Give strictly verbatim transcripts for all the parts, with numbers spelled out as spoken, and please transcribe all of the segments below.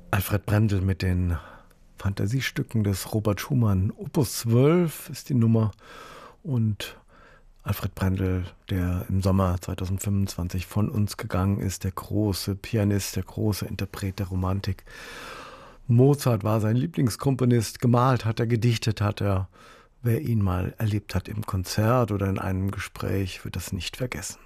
Alfred Brendel mit den Fantasiestücken des Robert Schumann. Opus zwölf ist die Nummer und Alfred Brendel, der im Sommer zweitausendfünfundzwanzig von uns gegangen ist, der große Pianist, der große Interpret der Romantik. Mozart war sein Lieblingskomponist, gemalt hat er, gedichtet hat er. Wer ihn mal erlebt hat im Konzert oder in einem Gespräch, wird das nicht vergessen.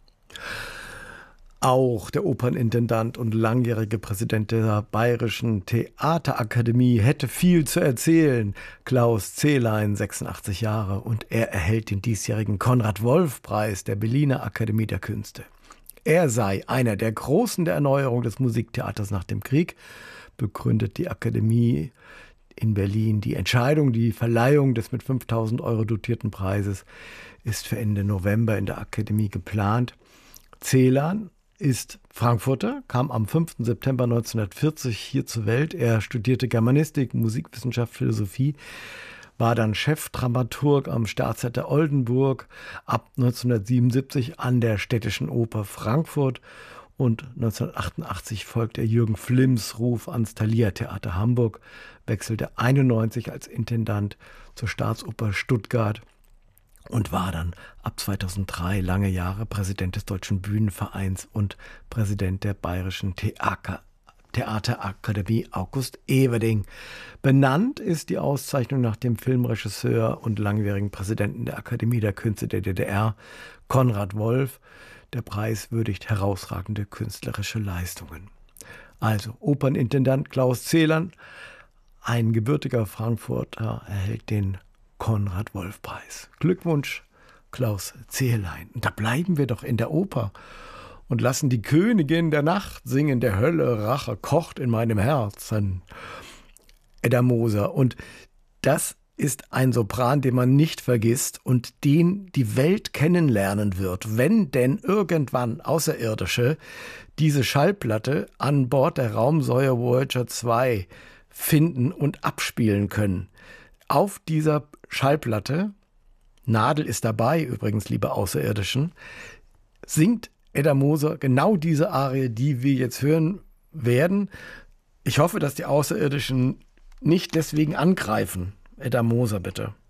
Auch der Opernintendant und langjährige Präsident der Bayerischen Theaterakademie hätte viel zu erzählen. Klaus Zehlein, sechsundachtzig Jahre, und er erhält den diesjährigen Konrad-Wolf-Preis der Berliner Akademie der Künste. Er sei einer der Großen der Erneuerung des Musiktheaters nach dem Krieg, begründet die Akademie in Berlin. Die Entscheidung, die Verleihung des mit fünftausend Euro dotierten Preises ist für Ende November in der Akademie geplant. Zehlein ist Frankfurter, kam am fünften September neunzehnhundertvierzig hier zur Welt. Er studierte Germanistik, Musikwissenschaft, Philosophie, war dann Chefdramaturg am Staatstheater Oldenburg, ab neunzehnhundertsiebenundsiebzig an der Städtischen Oper Frankfurt und neunzehnhundertachtundachtzig folgte Jürgen Flimms Ruf ans Thalia-Theater Hamburg, wechselte einundneunzig als Intendant zur Staatsoper Stuttgart und war dann ab zweitausenddrei lange Jahre Präsident des Deutschen Bühnenvereins und Präsident der Bayerischen Theater Theaterakademie August Everding. Benannt ist die Auszeichnung nach dem Filmregisseur und langjährigen Präsidenten der Akademie der Künste der D D R, Konrad Wolf. Der Preis würdigt herausragende künstlerische Leistungen. Also Opernintendant Klaus Zehlein, ein gebürtiger Frankfurter, erhält den Konrad-Wolf-Preis. Glückwunsch, Klaus Zehlein. Und da bleiben wir doch in der Oper und lassen die Königin der Nacht singen, der Hölle Rache kocht in meinem Herzen. Edda Moser. Und das ist ein Sopran, den man nicht vergisst und den die Welt kennenlernen wird, wenn denn irgendwann Außerirdische diese Schallplatte an Bord der Raumsäule Voyager zwei finden und abspielen können. Auf dieser Schallplatte, Nadel ist dabei übrigens, liebe Außerirdischen, singt Edda Moser genau diese Arie, die wir jetzt hören werden. Ich hoffe, dass die Außerirdischen nicht deswegen angreifen. Edda Moser, bitte.